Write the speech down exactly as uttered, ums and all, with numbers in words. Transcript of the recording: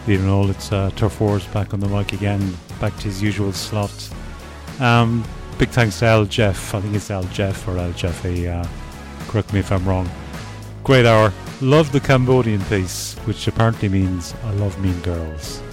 Even though it's uh, Turf Wars back on the mic again, back to his usual slot. Um, big thanks to Al Jeff. I think it's Al Jeff or Al Jeffy. Uh, correct me if I'm wrong. Great hour. Love the Cambodian piece, which apparently means I love mean girls.